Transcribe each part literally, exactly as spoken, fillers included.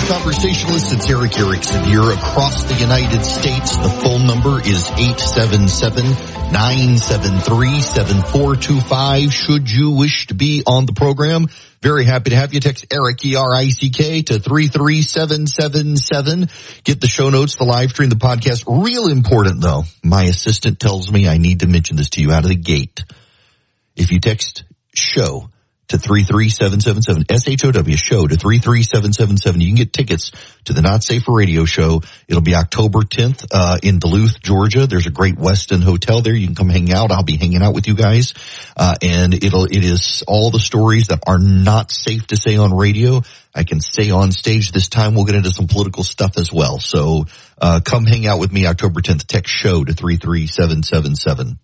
conversationalist. It's Eric Erickson here across the United States. The phone number is eight seven seven, nine seven three, seven four two five. Should you wish to be on the program, very happy to have you. Text Eric, E R I C K, to three three seven seven seven. Get the show notes, the live stream, the podcast. Real important, though. My assistant tells me I need to mention this to you out of the gate. If you text SHOW to three three seven seven seven, S H O W, show to three three seven seven seven. You can get tickets to the Not Safe for Radio show. It'll be October tenth uh in Duluth, Georgia. There's a great Westin hotel there. You can come hang out. I'll be hanging out with you guys. Uh and it'll it is all the stories that are not safe to say on radio. I can say on stage. This time we'll get into some political stuff as well. So uh come hang out with me October tenth. Text SHOW to three three seven seven seven.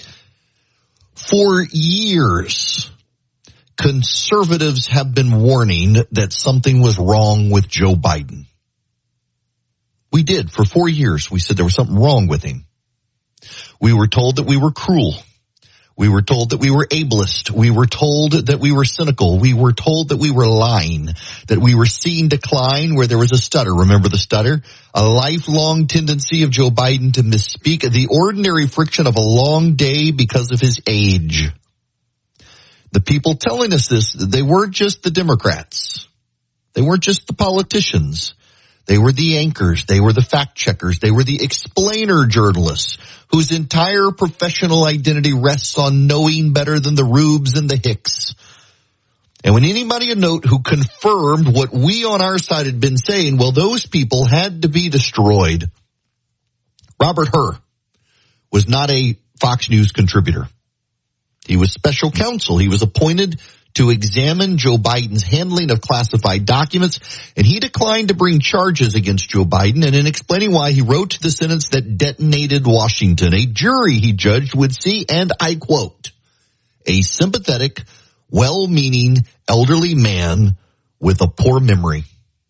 For years, conservatives have been warning that something was wrong with Joe Biden. We did. For four years, we said there was something wrong with him. We were told that we were cruel. We were told that we were ableist. We were told that we were cynical. We were told that we were lying, that we were seeing decline where there was a stutter. Remember the stutter? A lifelong tendency of Joe Biden to misspeak, the ordinary friction of a long day because of his age. The people telling us this, they weren't just the Democrats. They weren't just the politicians. They were the anchors. They were the fact checkers. They were the explainer journalists whose entire professional identity rests on knowing better than the Rubes and the Hicks. And when anybody of note who confirmed what we on our side had been saying, well, those people had to be destroyed. Robert Hur was not a Fox News contributor. He was special counsel. He was appointed to examine Joe Biden's handling of classified documents, and he declined to bring charges against Joe Biden. And in explaining why, he wrote to the sentence that detonated Washington, a jury he judged would see, and I quote, a sympathetic, well-meaning elderly man with a poor memory.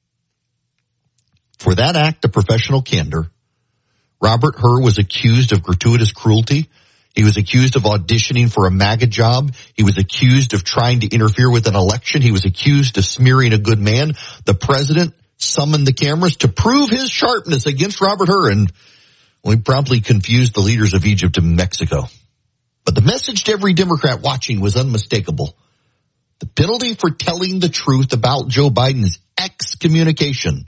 For that act of professional candor, Robert Hur was accused of gratuitous cruelty. He was accused of auditioning for a MAGA job. He was accused of trying to interfere with an election. He was accused of smearing a good man. The president summoned the cameras to prove his sharpness against Robert Hur, and we promptly confused the leaders of Egypt and Mexico. But the message to every Democrat watching was unmistakable. The penalty for telling the truth about Joe Biden is excommunication.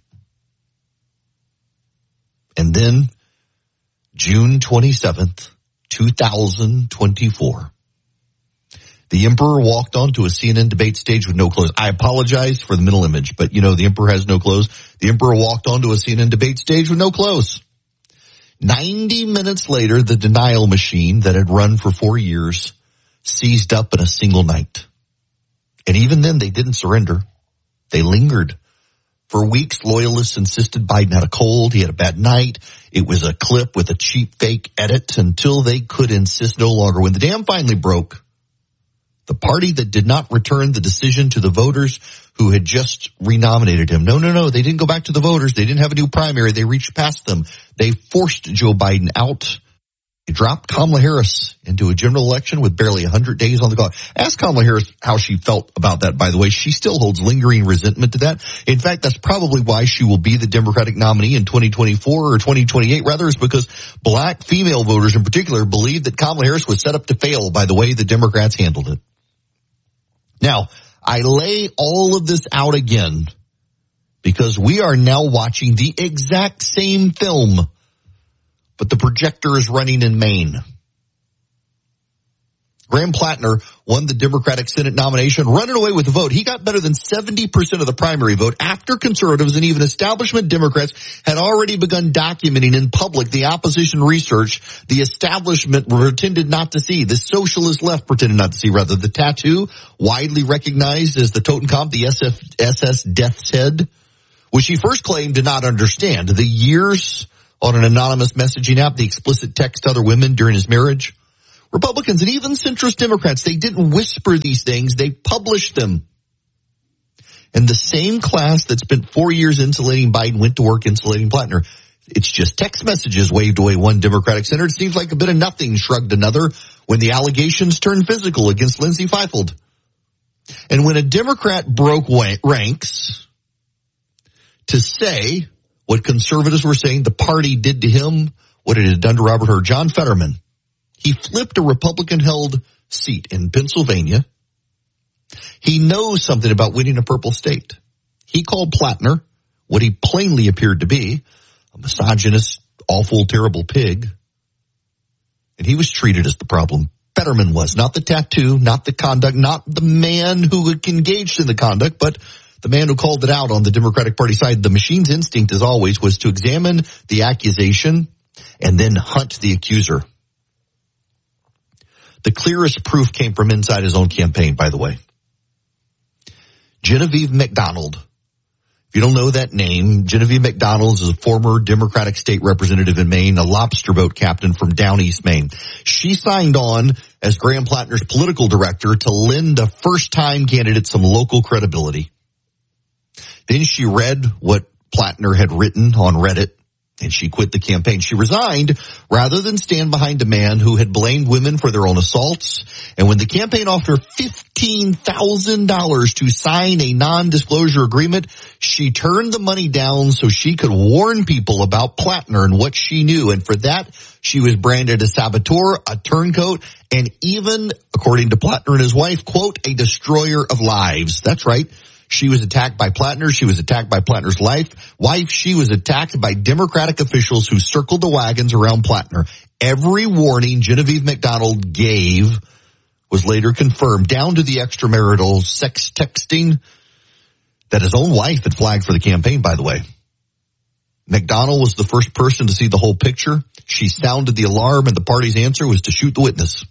And then, June twenty-seventh, two thousand twenty-four. The emperor walked onto a C N N debate stage with no clothes. I apologize for the mental image, but you know, the emperor has no clothes. The emperor walked onto a C N N debate stage with no clothes. ninety minutes later, the denial machine that had run for four years seized up in a single night. And even then, they didn't surrender. They lingered. For weeks, loyalists insisted Biden had a cold, he had a bad night. It was a clip with a cheap fake edit until they could insist no longer. When the dam finally broke, the party that did not return the decision to the voters who had just renominated him. No, no, no, they didn't go back to the voters. They didn't have a new primary. They reached past them. They forced Joe Biden out. They dropped Kamala Harris into a general election with barely one hundred days on the clock. Ask Kamala Harris how she felt about that, by the way. She still holds lingering resentment to that. In fact, that's probably why she will be the Democratic nominee in twenty twenty-four or twenty twenty-eight, rather, is because black female voters in particular believe that Kamala Harris was set up to fail by the way the Democrats handled it. Now, I lay all of this out again because we are now watching the exact same film, but the projector is running in Maine. Graham Plattner won the Democratic Senate nomination, running away with the vote. He got better than seventy percent of the primary vote after conservatives and even establishment Democrats had already begun documenting in public the opposition research the establishment pretended not to see, the socialist left pretended not to see, rather. The tattoo, widely recognized as the Totenkopf, the S S Death's Head, which he first claimed to not understand. The years on an anonymous messaging app, the explicit text to other women during his marriage. Republicans and even centrist Democrats, they didn't whisper these things, they published them. And the same class that spent four years insulating Biden went to work insulating Plattner. It's just text messages waved away one Democratic senator. It seems like a bit of nothing, shrugged another, when the allegations turned physical against Lindsey Fifield. And when a Democrat broke ranks to say what conservatives were saying the party did to him, what it had done to Robert Hur. John Fetterman, he flipped a Republican-held seat in Pennsylvania. He knows something about winning a purple state. He called Plattner what he plainly appeared to be, a misogynist, awful, terrible pig. And he was treated as the problem. Fetterman was, not the tattoo, not the conduct, not the man who engaged in the conduct, but the man who called it out on the Democratic Party side. The machine's instinct, as always, was to examine the accusation and then hunt the accuser. The clearest proof came from inside his own campaign, by the way. Genevieve McDonald. If you don't know that name, Genevieve McDonald is a former Democratic state representative in Maine, a lobster boat captain from down east Maine. She signed on as Graham Plattner's political director to lend a first-time candidate some local credibility. Then she read what Plattner had written on Reddit, and she quit the campaign. She resigned rather than stand behind a man who had blamed women for their own assaults. And when the campaign offered fifteen thousand dollars to sign a non-disclosure agreement, she turned the money down so she could warn people about Plattner and what she knew. And for that, she was branded a saboteur, a turncoat, and even, according to Plattner and his wife, quote, a destroyer of lives. That's right. She was attacked by Plattner. She was attacked by Plattner's life. Wife, she was attacked by Democratic officials who circled the wagons around Plattner. Every warning Genevieve McDonald gave was later confirmed, down to the extramarital sex texting that his own wife had flagged for the campaign, by the way. McDonald was the first person to see the whole picture. She sounded the alarm, and the party's answer was to shoot the witness.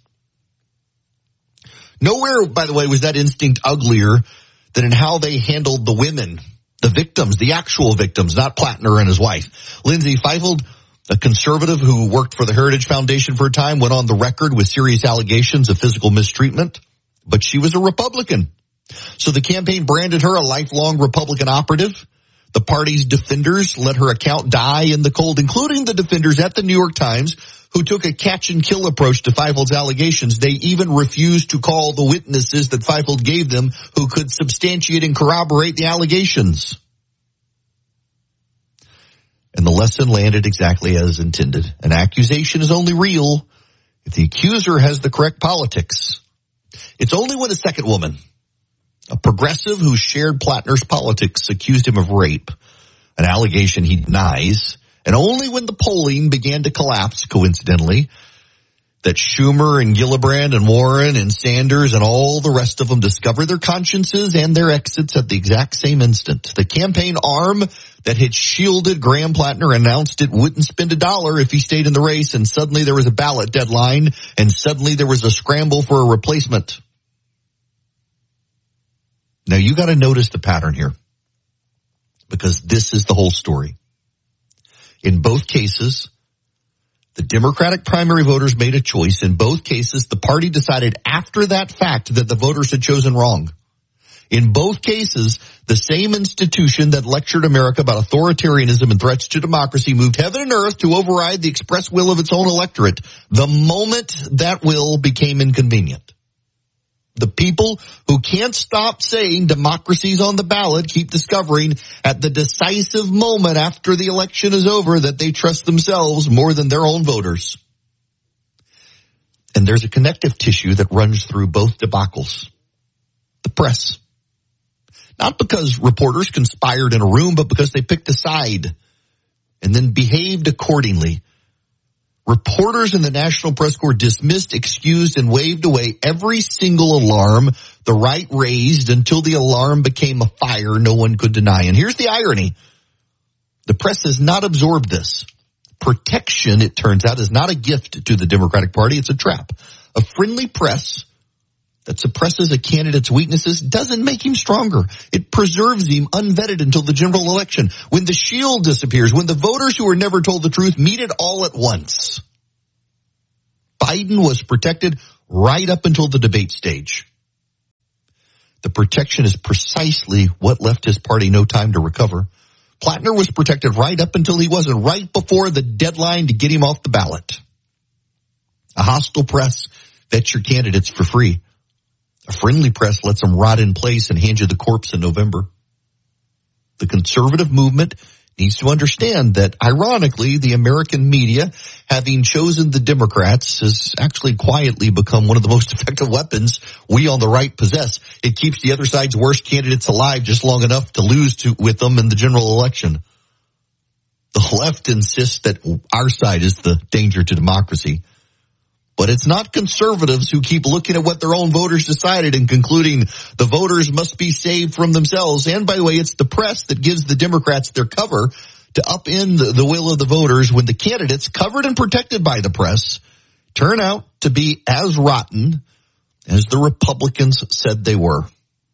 Nowhere, by the way, was that instinct uglier than in how they handled the women, the victims, the actual victims, not Plattner and his wife. Lindsay Fifield, a conservative who worked for the Heritage Foundation for a time, went on the record with serious allegations of physical mistreatment, but she was a Republican. So the campaign branded her a lifelong Republican operative. The party's defenders let her account die in the cold, including the defenders at the New York Times, who took a catch-and-kill approach to Fifield's allegations. They even refused to call the witnesses that Fifield gave them who could substantiate and corroborate the allegations. And the lesson landed exactly as intended. An accusation is only real if the accuser has the correct politics. It's only when a second woman, a progressive who shared Plattner's politics, accused him of rape, an allegation he denies, and only when the polling began to collapse, coincidentally, that Schumer and Gillibrand and Warren and Sanders and all the rest of them discover their consciences and their exits at the exact same instant. The campaign arm that had shielded Graham Plattner announced it wouldn't spend a dollar if he stayed in the race, and suddenly there was a ballot deadline, and suddenly there was a scramble for a replacement. Now you got to notice the pattern here, because this is the whole story. In both cases, the Democratic primary voters made a choice. In both cases, the party decided after that fact that the voters had chosen wrong. In both cases, the same institution that lectured America about authoritarianism and threats to democracy moved heaven and earth to override the express will of its own electorate the moment that will became inconvenient. The people who can't stop saying democracy's on the ballot keep discovering at the decisive moment after the election is over that they trust themselves more than their own voters. And there's a connective tissue that runs through both debacles. The press. Not because reporters conspired in a room, but because they picked a side and then behaved accordingly. Reporters in the National Press Corps dismissed, excused, and waved away every single alarm the right raised until the alarm became a fire no one could deny. And here's the irony. The press has not absorbed this. Protection, it turns out, is not a gift to the Democratic Party. It's a trap. A friendly press that suppresses a candidate's weaknesses doesn't make him stronger. It preserves him unvetted until the general election. When the shield disappears, when the voters who were never told the truth meet it all at once. Biden was protected right up until the debate stage. The protection is precisely what left his party no time to recover. Plattner was protected right up until he wasn't, right before the deadline to get him off the ballot. A hostile press vets your candidates for free. A friendly press lets them rot in place and hand you the corpse in November. The conservative movement needs to understand that, ironically, the American media, having chosen the Democrats, has actually quietly become one of the most effective weapons we on the right possess. It keeps the other side's worst candidates alive just long enough to lose to with them in the general election. The left insists that our side is the danger to democracy. But it's not conservatives who keep looking at what their own voters decided and concluding the voters must be saved from themselves. And by the way, it's the press that gives the Democrats their cover to upend the, the will of the voters when the candidates, covered and protected by the press, turn out to be as rotten as the Republicans said they were.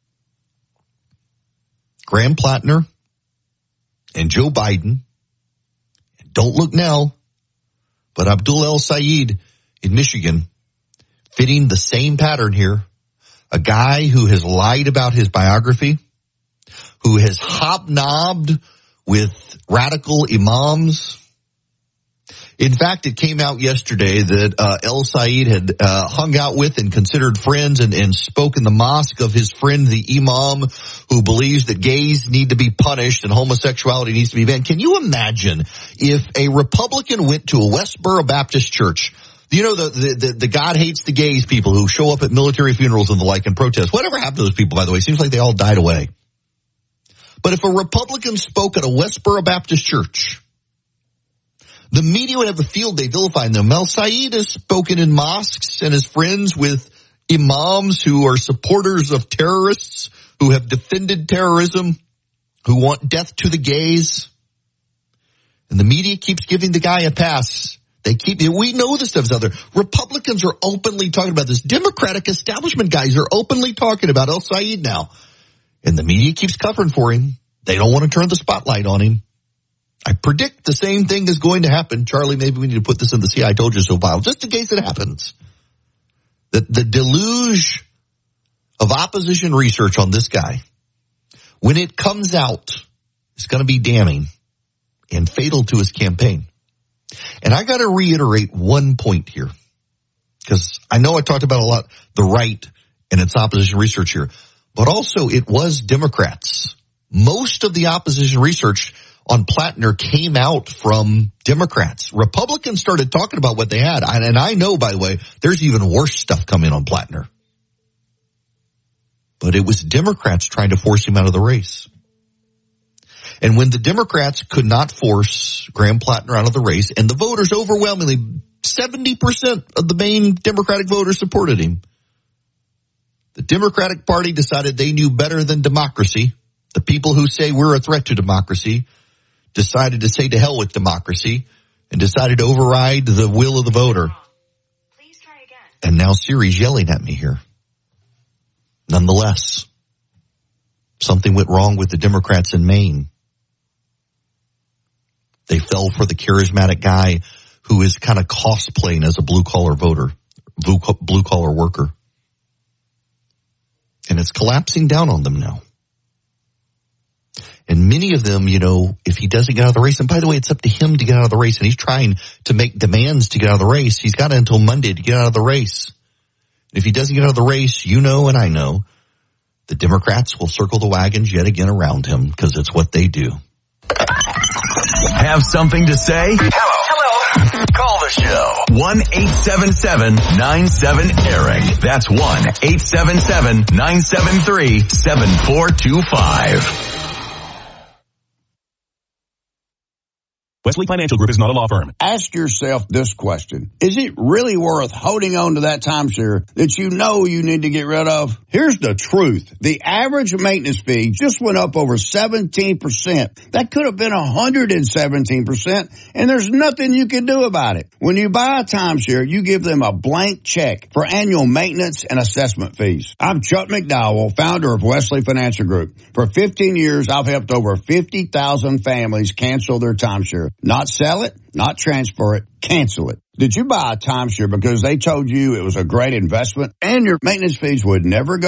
Graham Plattner and Joe Biden, don't look now, but Abdul El-Sayed in Michigan, fitting the same pattern here. A guy who has lied about his biography, who has hobnobbed with radical imams. In fact, it came out yesterday that uh, El-Sayed had uh, hung out with and considered friends and, and spoke in the mosque of his friend, the imam, who believes that gays need to be punished and homosexuality needs to be banned. Can you imagine if a Republican went to a Westboro Baptist church? You know, the, the, the, the God hates the gays people who show up at military funerals and the like and protest. Whatever happened to those people, by the way? Seems like they all died away. But if a Republican spoke at a Westboro Baptist church, the media would have a field day vilifying them. El-Sayed has spoken in mosques and is friends with imams who are supporters of terrorists, who have defended terrorism, who want death to the gays. And the media keeps giving the guy a pass. They keep, we know this stuff's out there. Republicans are openly talking about this. Democratic establishment guys are openly talking about El-Sayed now. And the media keeps covering for him. They don't want to turn the spotlight on him. I predict the same thing is going to happen. Charlie, maybe we need to put this in the See, I Told You So file, just in case it happens. The, the deluge of opposition research on this guy, when it comes out, is going to be damning and fatal to his campaign. And I got to reiterate one point here, because I know I talked about a lot the right and its opposition research here, but also it was Democrats. Most of the opposition research on Plattner came out from Democrats. Republicans started talking about what they had. And I know, by the way, there's even worse stuff coming on Plattner. But it was Democrats trying to force him out of the race. And when the Democrats could not force Graham Plattner out of the race, and the voters overwhelmingly, seventy percent of the main Democratic voters supported him, the Democratic Party decided they knew better than democracy. The people who say we're a threat to democracy decided to say to hell with democracy and decided to override the will of the voter. Please try again. And now Siri's yelling at me here. Nonetheless, something went wrong with the Democrats in Maine. They fell for the charismatic guy who is kind of cosplaying as a blue-collar voter, blue, blue-collar worker. And it's collapsing down on them now. And many of them, you know, if he doesn't get out of the race, and by the way, it's up to him to get out of the race, and he's trying to make demands to get out of the race. He's got until Monday to get out of the race. If he doesn't get out of the race, you know and I know, the Democrats will circle the wagons yet again around him, because it's what they do. Have something to say? Hello. Hello. Call the show. one eight seven seven nine seven Eric. That's one eight seven seven nine seven three seven four two five. Wesley Financial Group is not a law firm. Ask yourself this question. Is it really worth holding on to that timeshare that you know you need to get rid of? Here's the truth. The average maintenance fee just went up over seventeen percent. That could have been one hundred seventeen percent, and there's nothing you can do about it. When you buy a timeshare, you give them a blank check for annual maintenance and assessment fees. I'm Chuck McDowell, founder of Wesley Financial Group. For fifteen years, I've helped over fifty thousand families cancel their timeshare. Not sell it, not transfer it, cancel it. Did you buy a timeshare because they told you it was a great investment and your maintenance fees would never go up?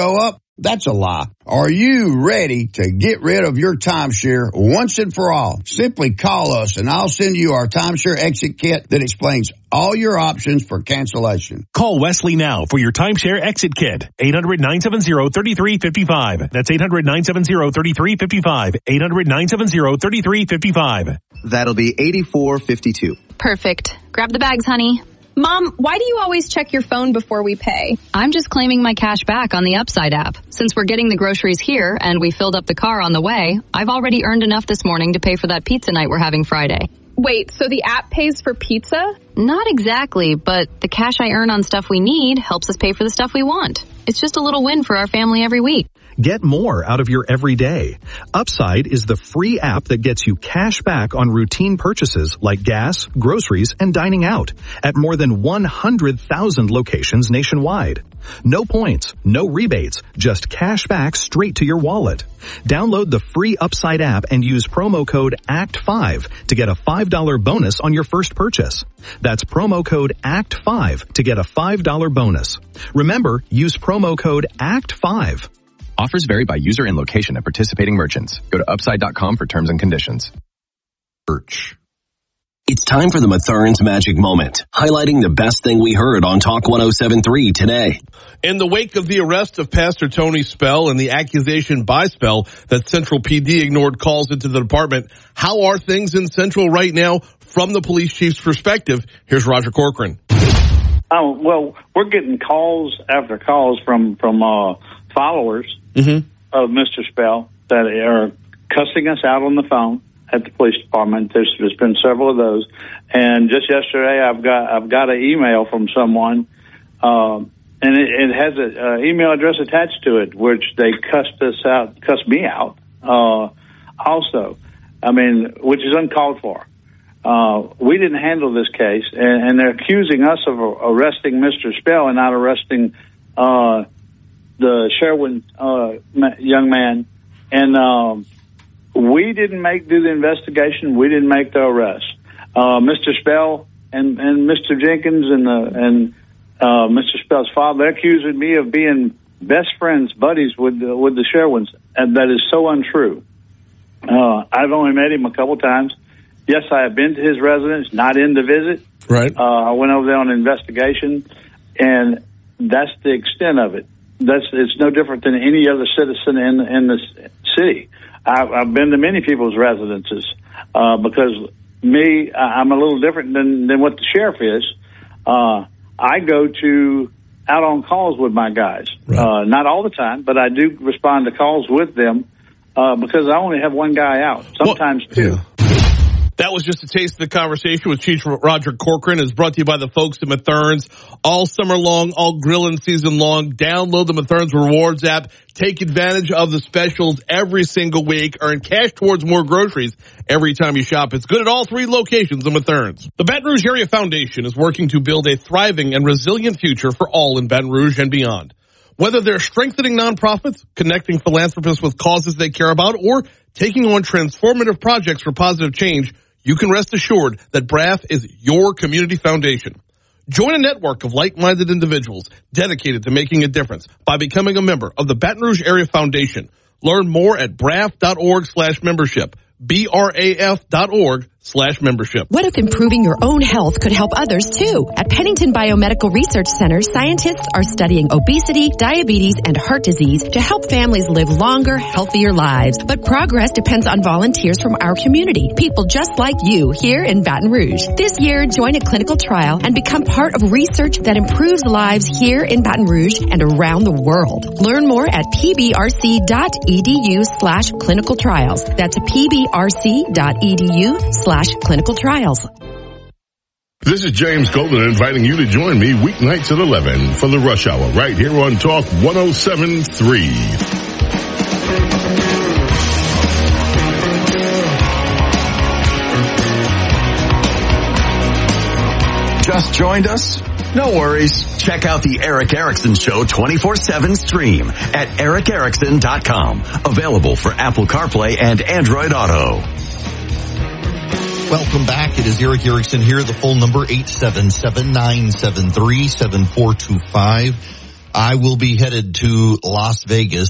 That's a lie. Are you ready to get rid of your timeshare once and for all? Simply call us and I'll send you our timeshare exit kit that explains all your options for cancellation. Call Wesley now for your timeshare exit kit. eight hundred, nine seven zero, three three five five. That's eight hundred, nine seven zero, three three five five. eight hundred, nine seven zero, three three five five. That'll be eighty-four fifty-two. Perfect. Grab the bags, honey. Mom, why do you always check your phone before we pay? I'm just claiming my cash back on the Upside app. Since we're getting the groceries here and we filled up the car on the way, I've already earned enough this morning to pay for that pizza night we're having Friday. Wait, so the app pays for pizza? Not exactly, but the cash I earn on stuff we need helps us pay for the stuff we want. It's just a little win for our family every week. Get more out of your everyday. Upside is the free app that gets you cash back on routine purchases like gas, groceries, and dining out at more than one hundred thousand locations nationwide. No points, no rebates, just cash back straight to your wallet. Download the free Upside app and use promo code A C T five to get a five dollars bonus on your first purchase. That's promo code A C T five to get a five dollars bonus. Remember, use promo code A C T five. Offers vary by user and location at participating merchants. Go to upside dot com for terms and conditions. Church. It's time for the Matherns Magic Moment, highlighting the best thing we heard on Talk one oh seven point three today. In the wake of the arrest of Pastor Tony Spell and the accusation by Spell that Central P D ignored calls into the department, how are things in Central right now from the police chief's perspective? Here's Roger Corcoran. Oh, well, we're getting calls after calls from, from uh, followers mm-hmm. of Mister Spell that are cussing us out on the phone at the police department. There's, there's been several of those, and just yesterday, I've got I've got an email from someone, um, and it, it has an uh, email address attached to it, which they cussed us out, cussed me out. Uh, also, I mean, which is uncalled for. Uh, we didn't handle this case, and, and they're accusing us of arresting Mister Spell and not arresting uh, the Sherwin uh, young man, and. Um, We didn't make do the investigation. We didn't make the arrest. Uh, Mister Spell and, and Mister Jenkins and the, and uh, Mister Spell's father, they're accusing me of being best friends, buddies with the, with the Sherwins, and that is so untrue. Uh, I've only met him a couple times. Yes, I have been to his residence, not in to visit. Right. Uh, I went over there on an investigation, and that's the extent of it. That's it's no different than any other citizen in in the city. I've, I've been to many people's residences uh, because me, I'm a little different than, than what the sheriff is. Uh, I go to out on calls with my guys, right. uh, not all the time, but I do respond to calls with them uh, because I only have one guy out, sometimes well, two. Yeah. That was just a taste of the conversation with Chief Roger Corcoran. Is brought to you by the folks at Matherns. All summer long, all grilling season long. Download the Matherns Rewards app. Take advantage of the specials every single week. Earn cash towards more groceries every time you shop. It's good at all three locations of Matherns. The Baton Rouge Area Foundation is working to build a thriving and resilient future for all in Baton Rouge and beyond. Whether they're strengthening nonprofits, connecting philanthropists with causes they care about, or taking on transformative projects for positive change, you can rest assured that B R A F is your community foundation. Join a network of like-minded individuals dedicated to making a difference by becoming a member of the Baton Rouge Area Foundation. Learn more at braf.org slash membership. B R A F dot org slash membership. What if improving your own health could help others too? At Pennington Biomedical Research Center, scientists are studying obesity, diabetes, and heart disease to help families live longer, healthier lives. But progress depends on volunteers from our community, people just like you here in Baton Rouge. This year, join a clinical trial and become part of research that improves lives here in Baton Rouge and around the world. Learn more at pbrc.edu slash clinical trials. That's pbrc.edu slash clinical trials. This is James Golden inviting you to join me weeknights at eleven for the Rush Hour right here on Talk one oh seven point three. Just joined us? No worries. Check out the Eric Erickson Show twenty-four seven stream at eric erickson dot com. Available for Apple CarPlay and Android Auto. Welcome back. It is Eric Erickson here. The phone number eight seven seven, nine seven three, seven four two five. I will be headed to Las Vegas